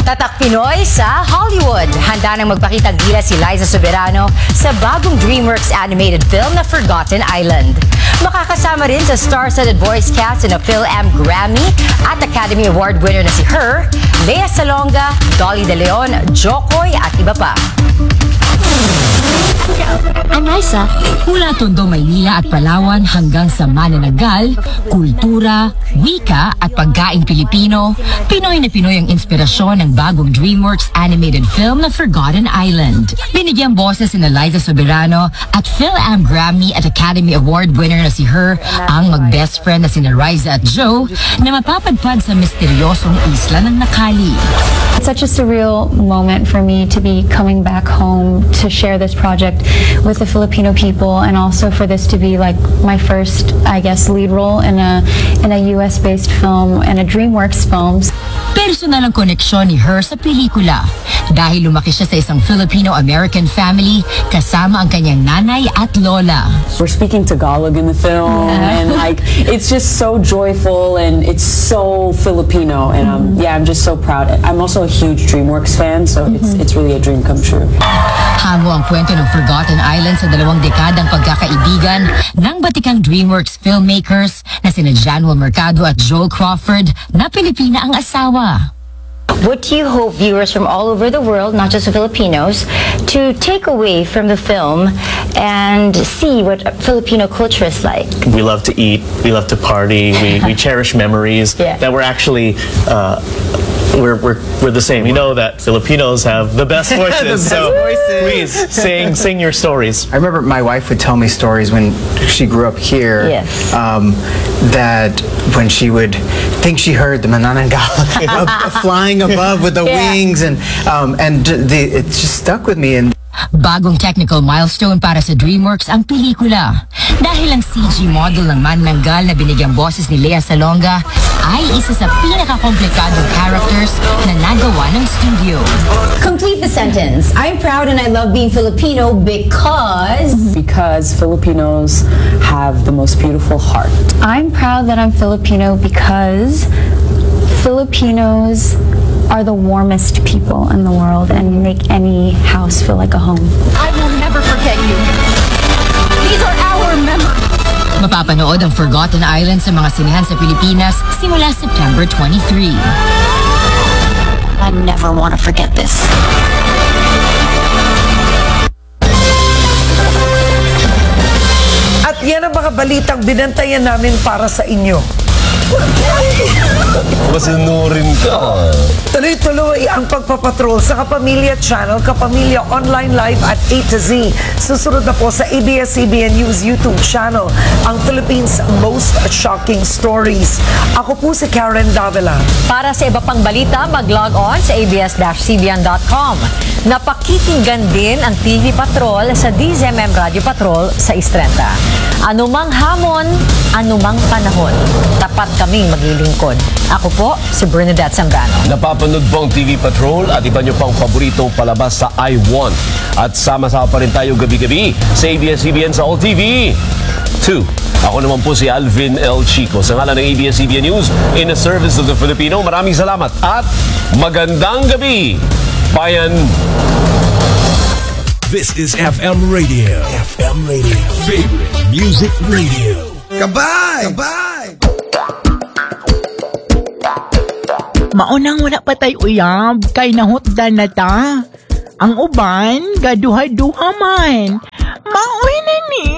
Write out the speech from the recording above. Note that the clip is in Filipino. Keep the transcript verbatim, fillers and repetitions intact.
Tatak Pinoy sa Hollywood. Handa nang magpakitang gila si Liza Soberano sa bagong DreamWorks animated film na Forgotten Island. Makakasama rin sa star-studded voice cast na Phil-Am Grammy at Academy Award winner na si Her, Lea Salonga, Dolly De Leon, Jokoy at iba pa. Ang Liza, mula Tondo, Maynila at Palawan hanggang sa mananagal, kultura, wika at pagkaing Pilipino, Pinoy na Pinoy ang inspirasyon ng bagong DreamWorks animated film na Forgotten Island. Binigyang boses ni Liza Soberano at Phil-Am Grammy at Academy Award winner na si Her ang mag-best friend na sina Riza at Joe na mapapadpad sa misteryosong isla ng Nakali. It's such a surreal moment for me to be coming back home to share this project with the Filipino people, and also for this to be like my first, I guess, lead role in a in a U S-based film and a DreamWorks film. Personal ang koneksyon ni Her sa pelikula dahil lumaki siya sa isang Filipino-American family kasama ang kanyang nanay at lola. We're speaking Tagalog in the film, and like it's just so joyful and it's so Filipino, and um, yeah, I'm just so proud. I'm also a huge DreamWorks fan, so it's it's really a dream come true. Hango ang kwento ng Forgotten Island sa dalawang dekadang pagkakaibigan ng batikang DreamWorks filmmakers na sina Januel Mercado at Joel Crawford na Pilipina ang asawa. What do you hope viewers from all over the world, not just the Filipinos, to take away from the film and see what Filipino culture is like? We love to eat, we love to party, we, we cherish memories Yeah. that we're actually uh, we're, we're, we're the same. We know that Filipinos have the best voices, so please sing sing your stories. I remember my wife would tell me stories when she grew up here. Yes. Um, that when she would think she heard the manananggal flying above with the Yeah. wings, and um, and the, it just stuck with me. And Bagong technical milestone para sa DreamWorks ang pelikula dahil ang C G model ng manananggal na binigyang boses ni Lea Salonga ay isa sa pinakakomplikadong characters na nagawa ng studio. Complete the sentence. I'm proud and I love being Filipino because... Because Filipinos have the most beautiful heart. I'm proud that I'm Filipino because Filipinos are the warmest people in the world and make any house feel like a home. I will never forget you. These are our memories. Mapapanood ang Forgotten Island sa mga sinehan sa Pilipinas simula September twenty-third. I never want to forget this. At yan ang mga balitang binantayan namin para sa inyo. Masinurin ka. Tuloy-tuloy ang pagpapatrol sa Kapamilya Channel, Kapamilya Online Live at A to Z. Susunod na po sa A B S C B N News YouTube channel, ang Philippines' most shocking stories. Ako po si Karen Davila. Para sa iba pang balita, mag-log on sa a b s c b n dot com. Napakikinggan din ang T V Patrol sa D Z M M Radio Patrol sa Istrenta. Anumang hamon, anumang panahon, tapat kaming maglilingkod. Ako po, si Bernadette Zambrano. Napapanood po ang T V Patrol at iba nyo pang paboritong palabas sa I Want. At sama-sama pa rin tayo gabi-gabi sa A B S C B N sa All T V. two. Ako naman po si Alvin L. Chico. Sa ngalan ng A B S C B N News, in the service of the Filipino, maraming salamat at magandang gabi, bayan! This is F M Radio. F M Radio. Favorite Music Radio. Kabay! Kabay! Maunang wala pa tayo uyab, kay nahutdan na ta. Ang uban, gaduha-duha man. Mauwi na ni.